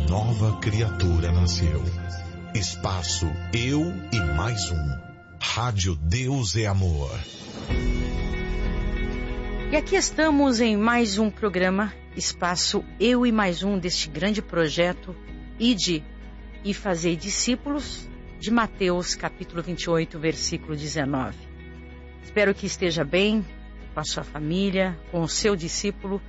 nova criatura nasceu. Espaço Eu e Mais Um. Rádio Deus é Amor. E aqui estamos em mais um programa, Espaço Eu e Mais Um, deste grande projeto Ide e Fazei Discípulos, de Mateus capítulo 28, versículo 19. Espero que esteja bem com a sua família, com o seu discípulo,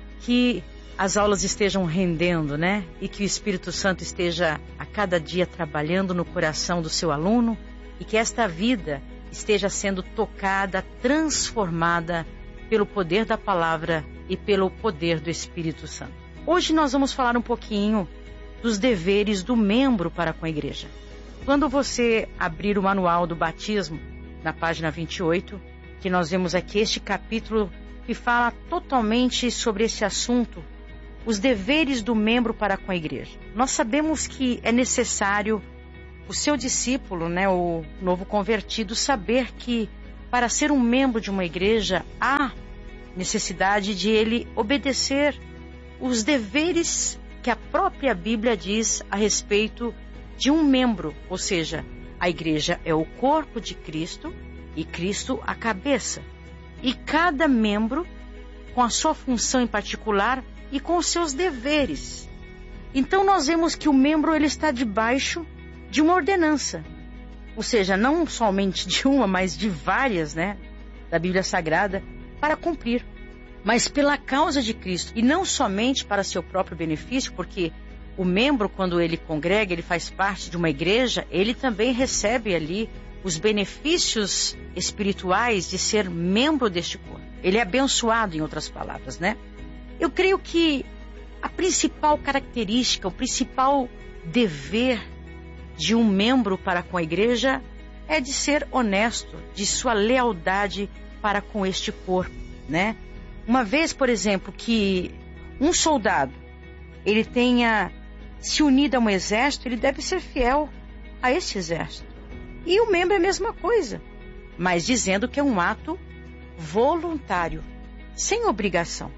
que as aulas estejam rendendo, né? E que o Espírito Santo esteja a cada dia trabalhando no coração do seu aluno e que esta vida esteja sendo tocada, transformada pelo poder da palavra e pelo poder do Espírito Santo. Hoje nós vamos falar um pouquinho dos deveres do membro para com a igreja. Quando você abrir o manual do batismo, na página 28, que nós vemos aqui este capítulo que fala totalmente sobre esse assunto, os deveres do membro para com a igreja. Nós sabemos que é necessário o seu discípulo, né, o novo convertido, saber que para ser um membro de uma igreja há necessidade de ele obedecer os deveres que a própria Bíblia diz a respeito de um membro, ou seja, a igreja é o corpo de Cristo e Cristo a cabeça. E cada membro com a sua função em particular e com os seus deveres. Então nós vemos que o membro ele está debaixo de uma ordenança. Ou seja, não somente de uma, mas de várias, né, da Bíblia Sagrada, para cumprir. Mas pela causa de Cristo, e não somente para seu próprio benefício, porque o membro, quando ele congrega, ele faz parte de uma igreja, ele também recebe ali os benefícios espirituais de ser membro deste corpo. Ele é abençoado, em outras palavras, né? Eu creio que a principal característica, o principal dever de um membro para com a igreja é de ser honesto, de sua lealdade para com este corpo, né? Uma vez, por exemplo, que um soldado, ele tenha se unido a um exército, ele deve ser fiel a este exército. E o membro é a mesma coisa, mas dizendo que é um ato voluntário, sem obrigação.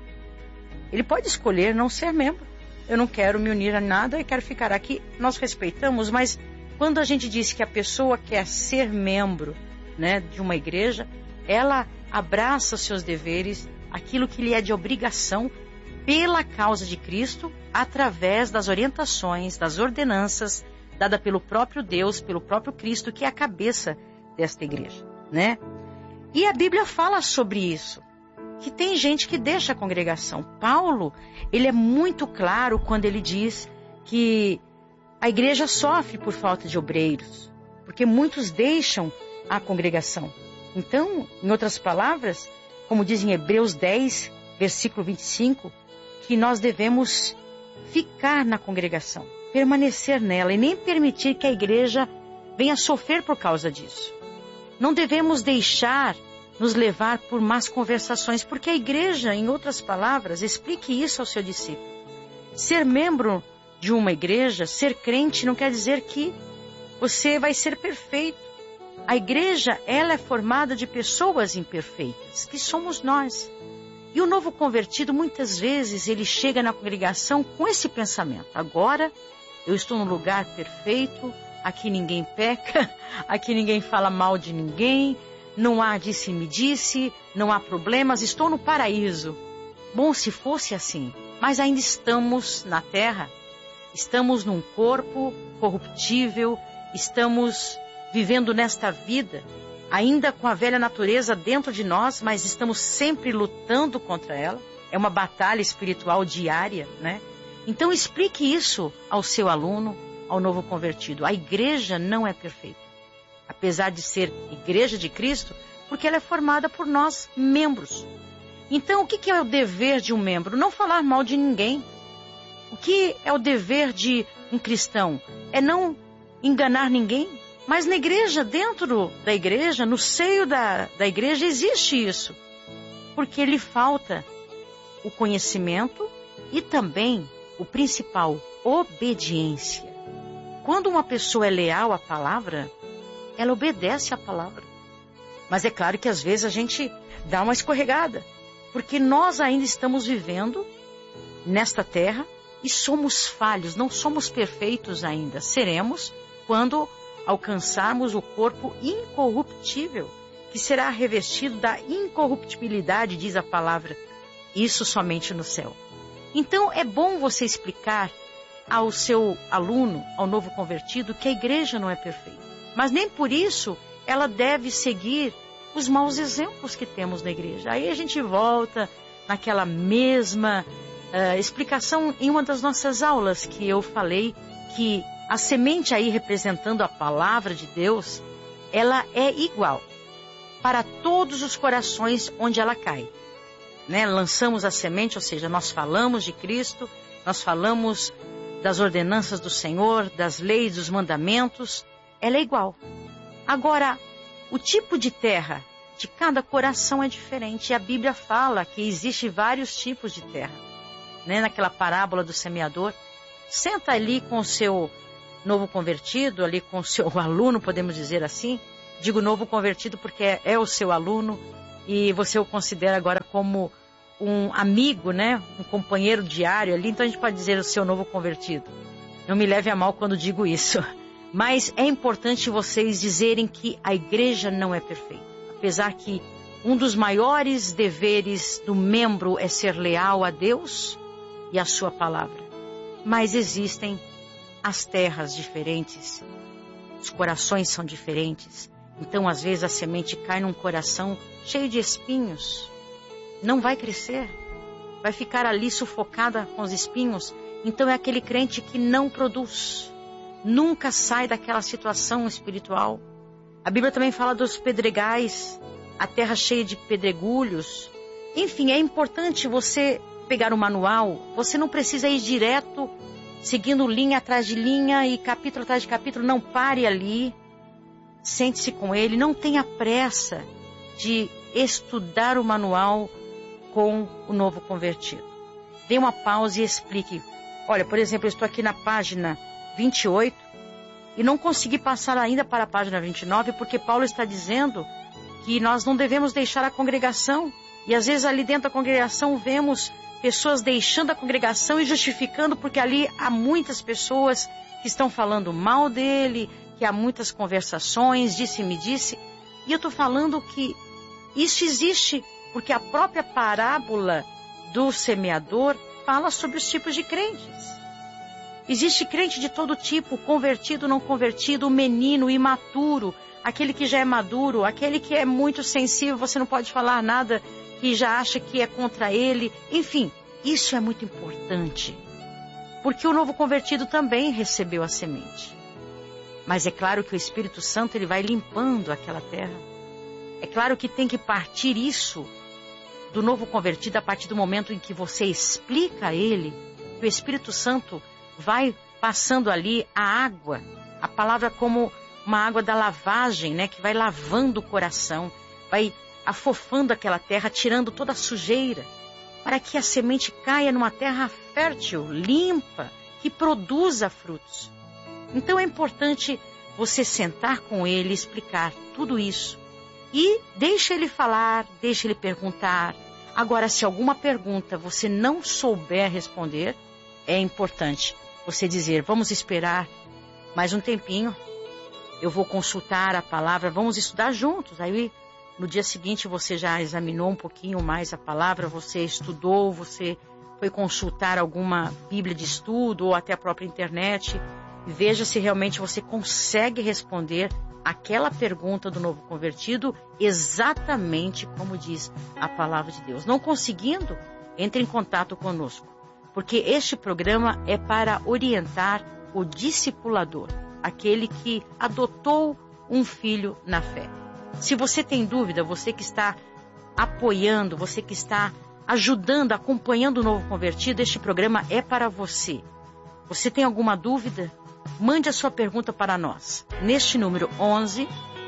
Ele pode escolher não ser membro. Eu não quero me unir a nada e quero ficar aqui. Nós respeitamos, mas quando a gente diz que a pessoa quer ser membro, né, de uma igreja, ela abraça os seus deveres, aquilo que lhe é de obrigação, pela causa de Cristo, através das orientações, das ordenanças, dada pelo próprio Deus, pelo próprio Cristo, que é a cabeça desta igreja, né? E a Bíblia fala sobre isso, que tem gente que deixa a congregação. Paulo, ele é muito claro quando ele diz que a igreja sofre por falta de obreiros, porque muitos deixam a congregação. Então, em outras palavras, como diz em Hebreus 10, versículo 25, que nós devemos ficar na congregação, permanecer nela e nem permitir que a igreja venha sofrer por causa disso. Não devemos deixar nos levar por más conversações, porque a igreja, em outras palavras, explique isso ao seu discípulo. Ser membro de uma igreja, ser crente, não quer dizer que você vai ser perfeito. A igreja, ela é formada de pessoas imperfeitas, que somos nós. E o novo convertido, muitas vezes, ele chega na congregação com esse pensamento. Agora, eu estou num lugar perfeito, aqui ninguém peca, aqui ninguém fala mal de ninguém, não há disse-me-disse, não há problemas, estou no paraíso. Bom, se fosse assim, mas ainda estamos na terra, estamos num corpo corruptível, estamos vivendo nesta vida, ainda com a velha natureza dentro de nós, mas estamos sempre lutando contra ela. É uma batalha espiritual diária, né? Então explique isso ao seu aluno, ao novo convertido. A igreja não é perfeita, apesar de ser igreja de Cristo, porque ela é formada por nós, membros. Então, o que é o dever de um membro? Não falar mal de ninguém. O que é o dever de um cristão? É não enganar ninguém. Mas na igreja, dentro da igreja, no seio da igreja, existe isso. Porque lhe falta o conhecimento e também, o principal, obediência. Quando uma pessoa é leal à palavra, ela obedece à palavra. Mas é claro que às vezes a gente dá uma escorregada, porque nós ainda estamos vivendo nesta terra E somos falhos, não somos perfeitos ainda. Seremos quando alcançarmos o corpo incorruptível, que será revestido da incorruptibilidade, diz a palavra. Isso somente no céu. Então é bom você explicar ao seu aluno, ao novo convertido, que a igreja não é perfeita. Mas nem por isso ela deve seguir os maus exemplos que temos na igreja. Aí a gente volta naquela mesma explicação em uma das nossas aulas, que eu falei que a semente aí representando a palavra de Deus, ela é igual para todos os corações onde ela cai. Né? Lançamos a semente, ou seja, nós falamos de Cristo, nós falamos das ordenanças do Senhor, das leis, dos mandamentos, ela é igual. Agora, o tipo de terra de cada coração é diferente. E a Bíblia fala que existe vários tipos de terra. Né? Naquela parábola do semeador, senta ali com o seu novo convertido, ali com o seu aluno, podemos dizer assim. Digo novo convertido porque é o seu aluno e você o considera agora como um amigo, né? Um companheiro diário ali. Então a gente pode dizer o seu novo convertido. Não me leve a mal quando digo isso. Mas é importante vocês dizerem que a igreja não é perfeita. Apesar que um dos maiores deveres do membro é ser leal a Deus e a sua palavra. Mas existem as terras diferentes, os corações são diferentes. Então, às vezes, a semente cai num coração cheio de espinhos. Não vai crescer, vai ficar ali sufocada com os espinhos. Então, é aquele crente que não produz, nunca sai daquela situação espiritual. A Bíblia também fala dos pedregais, a terra cheia de pedregulhos. Enfim, é importante você pegar o manual. Você não precisa ir direto, seguindo linha atrás de linha e capítulo atrás de capítulo. Não pare ali. Sente-se com ele. Não tenha pressa de estudar o manual com o novo convertido. Dê uma pausa e explique. Olha, por exemplo, eu estou aqui na página 28 e não consegui passar ainda para a página 29 porque Paulo está dizendo que nós não devemos deixar a congregação. E às vezes ali dentro da congregação vemos pessoas deixando a congregação e justificando porque ali há muitas pessoas que estão falando mal dele, que há muitas conversações, disse-me disse. E eu estou falando que isso existe porque a própria parábola do semeador fala sobre os tipos de crentes. Existe crente de todo tipo, convertido, não convertido, o menino, o imaturo, aquele que já é maduro, aquele que é muito sensível, você não pode falar nada que já acha que é contra ele. Enfim, isso é muito importante. Porque o novo convertido também recebeu a semente. Mas é claro que o Espírito Santo ele vai limpando aquela terra. É claro que tem que partir isso do novo convertido a partir do momento em que você explica a ele que o Espírito Santo vai passando ali a água, a palavra como uma água da lavagem, né, que vai lavando o coração, vai afofando aquela terra, tirando toda a sujeira, para que a semente caia numa terra fértil, limpa, que produza frutos. Então é importante você sentar com ele, explicar tudo isso. E deixa ele falar, deixa ele perguntar. Agora, se alguma pergunta você não souber responder, é importante você dizer, vamos esperar mais um tempinho, eu vou consultar a palavra, vamos estudar juntos. Aí no dia seguinte você já examinou um pouquinho mais a palavra, você estudou, você foi consultar alguma bíblia de estudo ou até a própria internet. E veja se realmente você consegue responder aquela pergunta do novo convertido exatamente como diz a palavra de Deus. Não conseguindo, entre em contato conosco, porque este programa é para orientar o discipulador, aquele que adotou um filho na fé. Se você tem dúvida, você que está apoiando, você que está ajudando, acompanhando o novo convertido, este programa é para você. Você tem alguma dúvida? Mande a sua pergunta para nós, neste número 11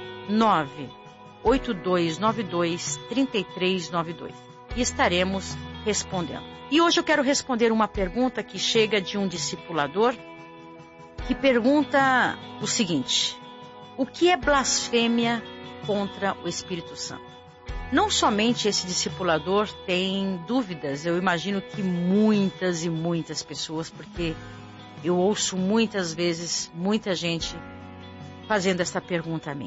98292 3392 e estaremos respondendo. E hoje eu quero responder uma pergunta que chega de um discipulador que pergunta o seguinte: o que é blasfêmia contra o Espírito Santo? não somente esse discipulador tem dúvidas, eu imagino que muitas e muitas pessoas, porque eu ouço muitas vezes muita gente fazendo essa pergunta a mim.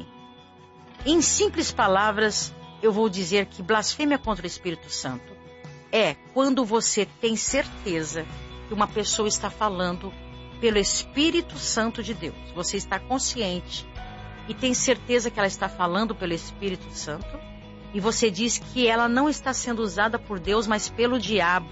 Em simples palavras, eu vou dizer que blasfêmia contra o Espírito Santo é quando você tem certeza que uma pessoa está falando pelo Espírito Santo de Deus. Você está consciente e tem certeza que ela está falando pelo Espírito Santo, e você diz que ela não está sendo usada por Deus, mas pelo diabo.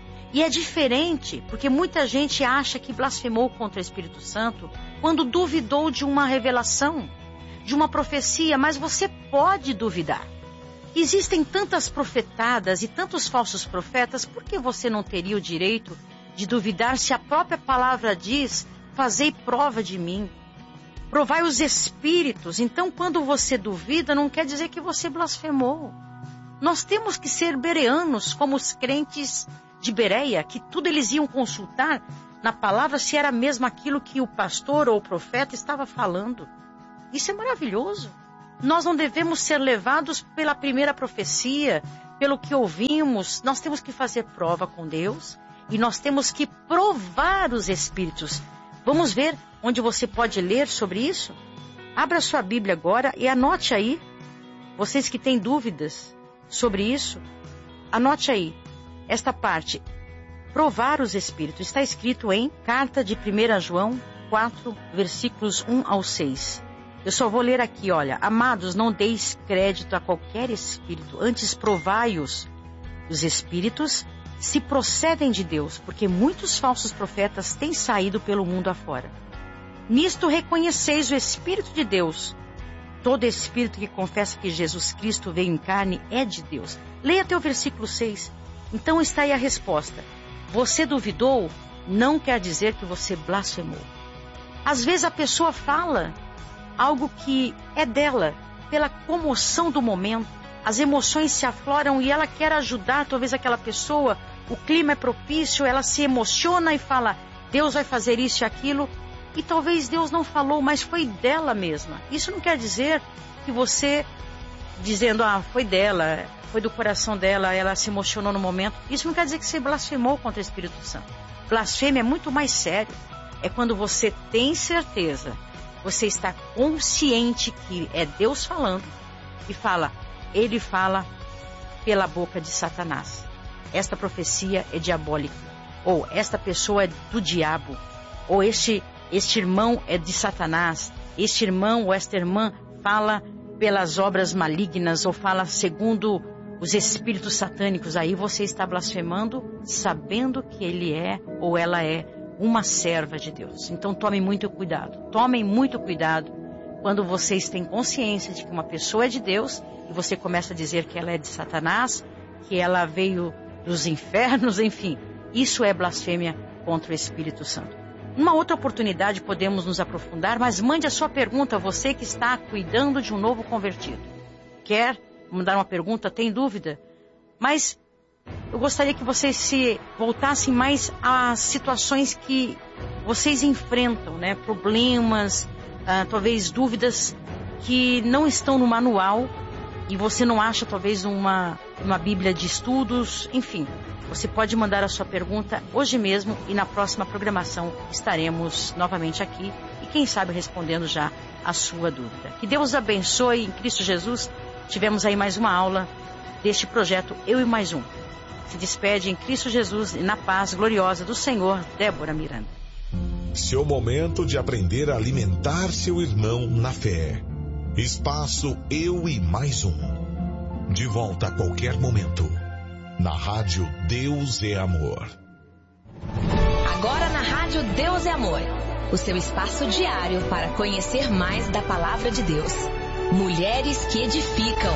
E é diferente, porque muita gente acha que blasfemou contra o Espírito Santo quando duvidou de uma revelação, de uma profecia, mas você pode duvidar. Existem tantas profetadas e tantos falsos profetas, por que você não teria o direito de duvidar se a própria palavra diz: fazei prova de mim, provai os espíritos? Então, quando você duvida, não quer dizer que você blasfemou. Nós temos que ser bereanos, como os crentes de Bereia, que tudo eles iam consultar na palavra se era mesmo aquilo que o pastor ou o profeta estava falando. Isso é maravilhoso. Nós não devemos ser levados pela primeira profecia, pelo que ouvimos. Nós temos que fazer prova com Deus e nós temos que provar os espíritos. Vamos ver onde você pode ler sobre isso? Abra sua Bíblia agora e anote aí. Vocês que têm dúvidas sobre isso, anote aí. Esta parte, provar os espíritos, está escrito em Carta de 1 João 4, versículos 1 ao 6. Eu só vou ler aqui, olha. Amados, não deis crédito a qualquer espírito, antes provai-os. Os espíritos se procedem de Deus, porque muitos falsos profetas têm saído pelo mundo afora. Nisto reconheceis o Espírito de Deus. Todo espírito que confessa que Jesus Cristo veio em carne é de Deus. Leia até o versículo 6. Então está aí a resposta. Você duvidou, não quer dizer que você blasfemou. Às vezes a pessoa fala algo que é dela, pela comoção do momento. As emoções se afloram e ela quer ajudar talvez aquela pessoa. O clima é propício, ela se emociona e fala: Deus vai fazer isso e aquilo. E talvez Deus não falou, mas foi dela mesma. Isso não quer dizer que você, dizendo, foi dela, foi do coração dela, ela se emocionou no momento. Isso não quer dizer que você blasfemou contra o Espírito Santo. Blasfêmia é muito mais sério. É quando você tem certeza, você está consciente que é Deus falando e fala, ele fala pela boca de Satanás. Esta profecia é diabólica. Ou esta pessoa é do diabo. Ou este irmão é de Satanás. Este irmão ou esta irmã fala pelas obras malignas ou fala segundo os espíritos satânicos. Aí você está blasfemando sabendo que ele é ou ela é uma serva de Deus. Então tome muito cuidado. Tomem muito cuidado quando vocês têm consciência de que uma pessoa é de Deus e você começa a dizer que ela é de Satanás, que ela veio dos infernos, enfim. Isso é blasfêmia contra o Espírito Santo. Numa outra oportunidade podemos nos aprofundar, mas mande a sua pergunta, você que está cuidando de um novo convertido. Quer mandar uma pergunta? Tem dúvida? Mas eu gostaria que vocês se voltassem mais às situações que vocês enfrentam, né? Problemas, talvez dúvidas que não estão no manual e você não acha talvez uma Bíblia de estudos, enfim. Você pode mandar a sua pergunta hoje mesmo e na próxima programação estaremos novamente aqui e quem sabe respondendo já a sua dúvida. Que Deus abençoe em Cristo Jesus. Tivemos aí mais uma aula deste projeto Eu e Mais Um. Se despede em Cristo Jesus e na paz gloriosa do Senhor, Débora Miranda. Seu momento de aprender a alimentar seu irmão na fé. Espaço Eu e Mais Um. De volta a qualquer momento. Na Rádio Deus é Amor. Agora na Rádio Deus é Amor. O seu espaço diário para conhecer mais da Palavra de Deus. Mulheres que edificam.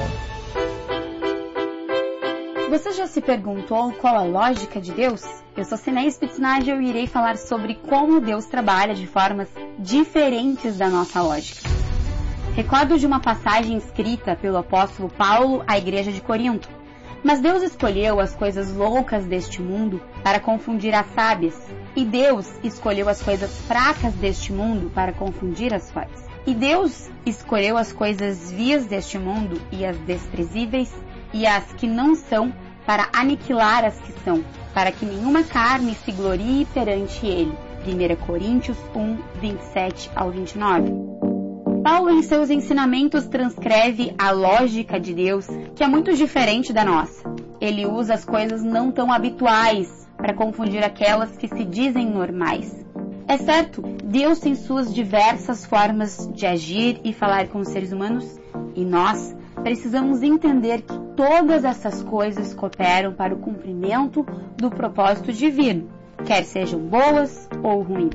Você já se perguntou qual a lógica de Deus? Eu sou Sinéia Spitznagel e irei falar sobre como Deus trabalha de formas diferentes da nossa lógica. Recordo de uma passagem escrita pelo apóstolo Paulo à igreja de Corinto. Mas Deus escolheu as coisas loucas deste mundo para confundir as sábias. E Deus escolheu as coisas fracas deste mundo para confundir as fortes. E Deus escolheu as coisas vias deste mundo e as desprezíveis e as que não são, para aniquilar as que são, para que nenhuma carne se glorie perante ele. 1 Coríntios 1, 27 ao 29. Paulo, em seus ensinamentos, transcreve a lógica de Deus, que é muito diferente da nossa. Ele usa as coisas não tão habituais para confundir aquelas que se dizem normais. É certo, Deus tem suas diversas formas de agir e falar com os seres humanos, e nós precisamos entender que todas essas coisas cooperam para o cumprimento do propósito divino, quer sejam boas ou ruins.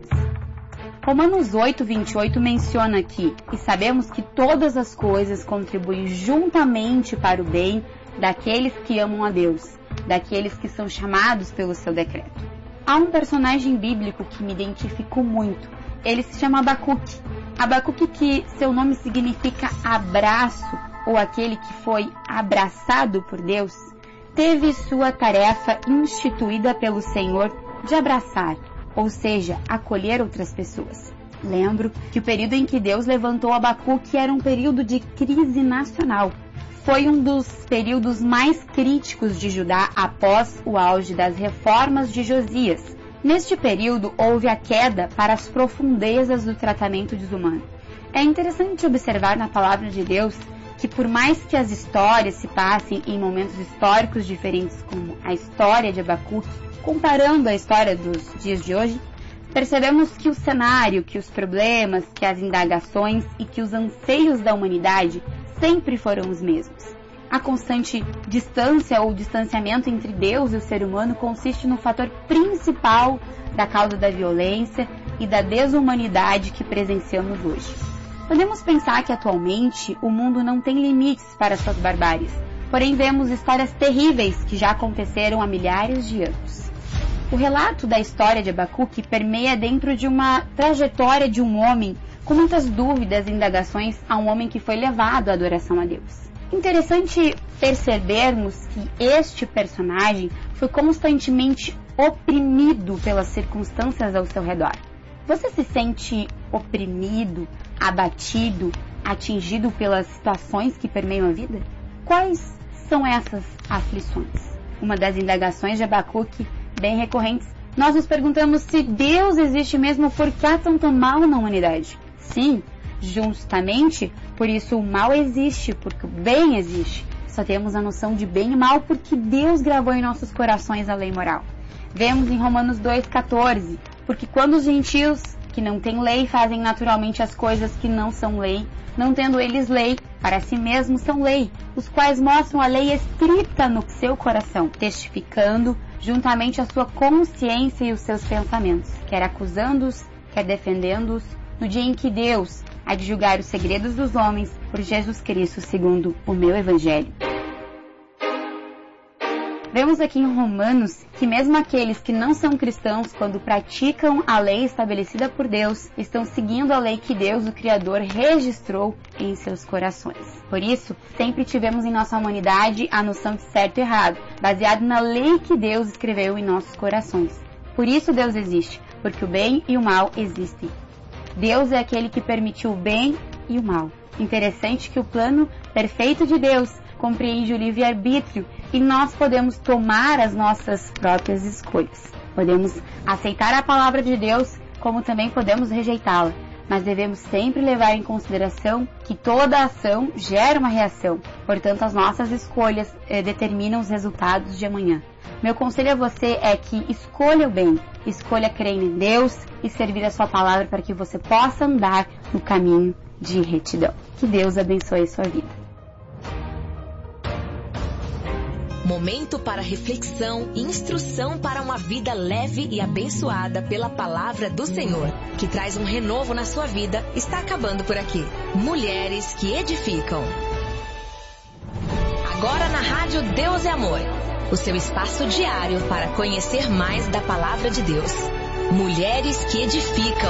Romanos 8, 28 menciona aqui: e sabemos que todas as coisas contribuem juntamente para o bem daqueles que amam a Deus, daqueles que são chamados pelo seu decreto. Há um personagem bíblico que me identifico muito. Ele se chama Abacuque. Abacuque, que seu nome significa abraço, ou aquele que foi abraçado por Deus, teve sua tarefa instituída pelo Senhor de abraçar, ou seja, acolher outras pessoas. Lembro que o período em que Deus levantou Abacuque era um período de crise nacional. Foi um dos períodos mais críticos de Judá após o auge das reformas de Josias. Neste período, houve a queda para as profundezas do tratamento desumano. É interessante observar na palavra de Deus que, por mais que as histórias se passem em momentos históricos diferentes, como a história de Abacuque, comparando a história dos dias de hoje, percebemos que o cenário, que os problemas, que as indagações e que os anseios da humanidade sempre foram os mesmos. A constante distância ou distanciamento entre Deus e o ser humano consiste no fator principal da causa da violência e da desumanidade que presenciamos hoje. Podemos pensar que atualmente o mundo não tem limites para suas barbáries, porém vemos histórias terríveis que já aconteceram há milhares de anos. O relato da história de Abacuque permeia dentro de uma trajetória de um homem com muitas dúvidas e indagações a um homem que foi levado à adoração a Deus. Interessante percebermos que este personagem foi constantemente oprimido pelas circunstâncias ao seu redor. Você se sente oprimido, abatido, atingido pelas situações que permeiam a vida? Quais são essas aflições? Uma das indagações de Abacuque, bem recorrentes, nós nos perguntamos se Deus existe mesmo, porque há tanto mal na humanidade. Sim, justamente por isso o mal existe, porque o bem existe. Só temos a noção de bem e mal porque Deus gravou em nossos corações a lei moral. Vemos em Romanos 2,14, porque quando os gentios que não têm lei fazem naturalmente as coisas que não são lei, não tendo eles lei, para si mesmos são lei, os quais mostram a lei escrita no seu coração, testificando juntamente a sua consciência e os seus pensamentos, quer acusando-os, quer defendendo-os, no dia em que Deus há de julgar os segredos dos homens por Jesus Cristo, segundo o meu Evangelho. Vemos aqui em Romanos que mesmo aqueles que não são cristãos, quando praticam a lei estabelecida por Deus, estão seguindo a lei que Deus, o Criador, registrou em seus corações. Por isso, sempre tivemos em nossa humanidade a noção de certo e errado, baseado na lei que Deus escreveu em nossos corações. Por isso Deus existe, porque o bem e o mal existem. Deus é aquele que permitiu o bem e o mal. Interessante que o plano perfeito de Deus compreende o livre-arbítrio e nós podemos tomar as nossas próprias escolhas. Podemos aceitar a palavra de Deus, como também podemos rejeitá-la, mas devemos sempre levar em consideração que toda ação gera uma reação. Portanto, as nossas escolhas determinam os resultados de amanhã. Meu conselho a você é que escolha o bem, escolha crer em Deus e servir a sua palavra para que você possa andar no caminho de retidão. Que Deus abençoe a sua vida. Momento para reflexão e instrução para uma vida leve e abençoada pela palavra do Senhor, que traz um renovo na sua vida, está acabando por aqui. Mulheres que edificam. Agora na Rádio Deus é Amor, o seu espaço diário para conhecer mais da palavra de Deus. Mulheres que edificam.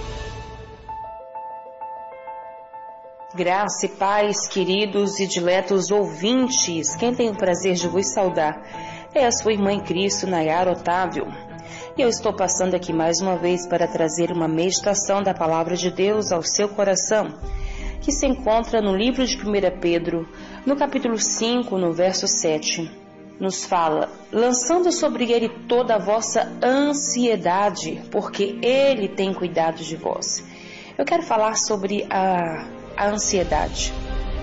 Graça e paz, queridos e diletos ouvintes, quem tem o prazer de vos saudar é a sua irmã em Cristo, Nayara Otávio. E eu estou passando aqui mais uma vez para trazer uma meditação da Palavra de Deus ao seu coração. que se encontra no livro de 1 Pedro, no capítulo 5, no verso 7. Nos fala: lançando sobre ele toda a vossa ansiedade, porque ele tem cuidado de vós. Eu quero falar sobre a ansiedade.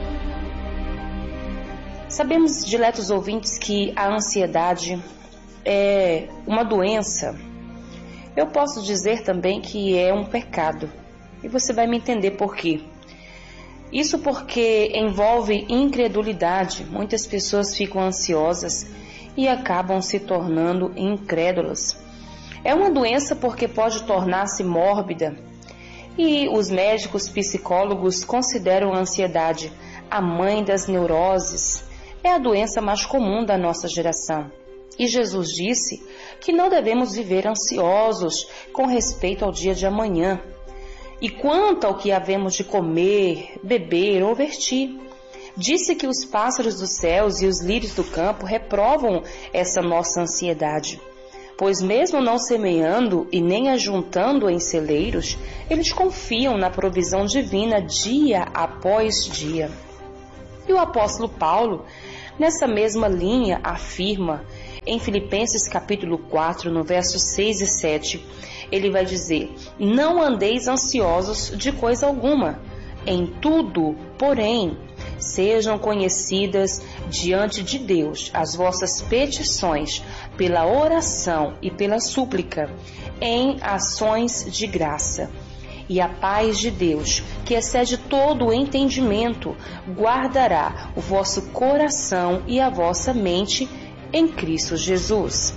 Sabemos, diletos ouvintes, que a ansiedade é uma doença. Eu posso dizer também que é um pecado. E você vai me entender por quê. Isso porque envolve incredulidade. Muitas pessoas ficam ansiosas e acabam se tornando incrédulas. É uma doença porque pode tornar-se mórbida. E os médicos psicólogos consideram a ansiedade a mãe das neuroses. É a doença mais comum da nossa geração. E Jesus disse que não devemos viver ansiosos com respeito ao dia de amanhã. E quanto ao que havemos de comer, beber ou vestir, disse que os pássaros dos céus e os lírios do campo reprovam essa nossa ansiedade. Pois mesmo não semeando e nem ajuntando em celeiros, eles confiam na provisão divina dia após dia. E o apóstolo Paulo, nessa mesma linha, afirma em Filipenses capítulo 4, no versos 6 e 7, ele vai dizer: não andeis ansiosos de coisa alguma, em tudo, porém, sejam conhecidas diante de Deus as vossas petições pela oração e pela súplica, em ações de graça. E a paz de Deus, que excede todo o entendimento, guardará o vosso coração e a vossa mente em Cristo Jesus.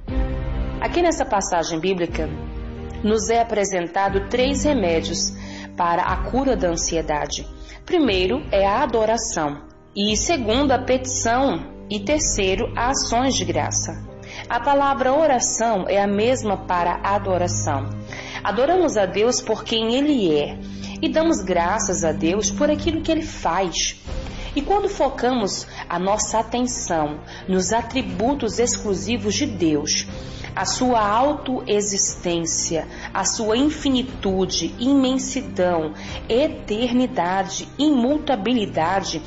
Aqui nessa passagem bíblica, nos é apresentado 3 remédios para a cura da ansiedade. Primeiro é a adoração, e segundo a petição, e terceiro, ações de graça. A palavra oração é a mesma para adoração. Adoramos a Deus por quem Ele é e damos graças a Deus por aquilo que Ele faz. E quando focamos a nossa atenção nos atributos exclusivos de Deus, a sua autoexistência, a sua infinitude, imensidão, eternidade, imutabilidade,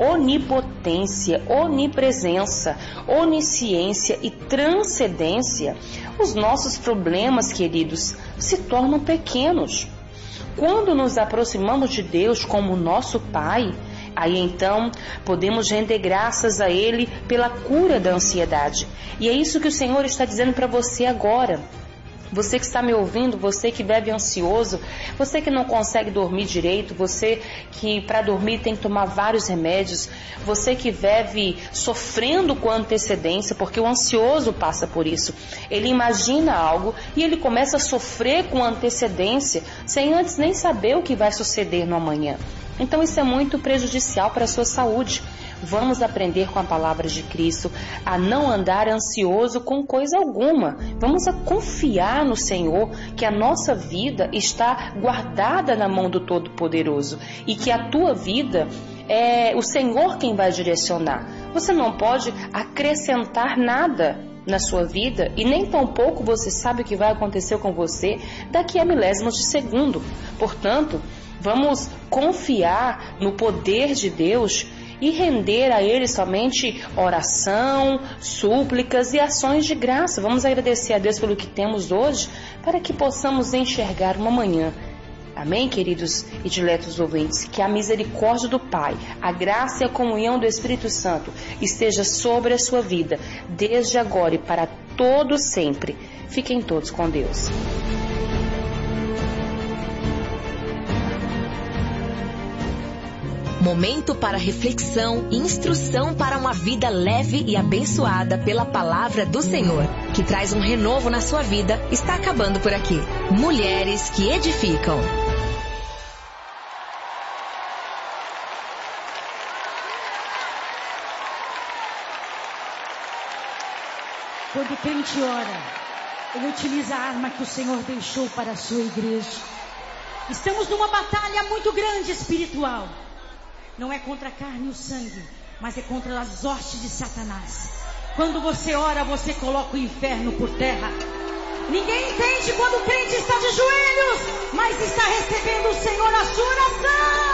onipotência, onipresença, onisciência e transcendência, os nossos problemas, queridos, se tornam pequenos. Quando nos aproximamos de Deus como nosso Pai, aí então podemos render graças a Ele pela cura da ansiedade. E é isso que o Senhor está dizendo para você agora. Você que está me ouvindo, você que vive ansioso, você que não consegue dormir direito, você que para dormir tem que tomar vários remédios, você que vive sofrendo com antecedência, porque o ansioso passa por isso. Ele imagina algo e ele começa a sofrer com antecedência, sem antes nem saber o que vai suceder no amanhã. Então isso é muito prejudicial para a sua saúde. Vamos aprender com a palavra de Cristo a não andar ansioso com coisa alguma. Vamos a confiar no Senhor, que a nossa vida está guardada na mão do Todo-Poderoso e que a tua vida é o Senhor quem vai direcionar. Você não pode acrescentar nada na sua vida e nem tampouco você sabe o que vai acontecer com você daqui a milésimos de segundo. Portanto, vamos confiar no poder de Deus e render a Ele somente oração, súplicas e ações de graça. Vamos agradecer a Deus pelo que temos hoje, para que possamos enxergar uma manhã. Amém, queridos e diletos ouvintes? Que a misericórdia do Pai, a graça e a comunhão do Espírito Santo esteja sobre a sua vida, desde agora e para todo sempre. Fiquem todos com Deus. Momento para reflexão e instrução para uma vida leve e abençoada pela palavra do Senhor, que traz um renovo na sua vida, está acabando por aqui. Mulheres que edificam. Quando o crente ora, ele utiliza a arma que o Senhor deixou para a sua igreja. Estamos numa batalha muito grande espiritual. Não é contra a carne e o sangue, mas é contra as hostes de Satanás. Quando você ora, você coloca o inferno por terra. Ninguém entende quando o crente está de joelhos, mas está recebendo o Senhor na sua oração.